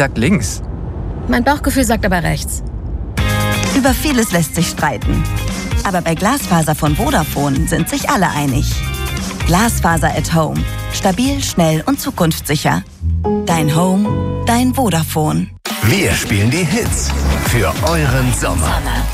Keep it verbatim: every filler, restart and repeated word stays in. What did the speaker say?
sagt links. Mein Bauchgefühl sagt aber rechts. Über vieles lässt sich streiten. Aber bei Glasfaser von Vodafone sind sich alle einig. Glasfaser at Home. Stabil, schnell und zukunftssicher. Dein Home, dein Vodafone. Wir spielen die Hits für euren Sommer.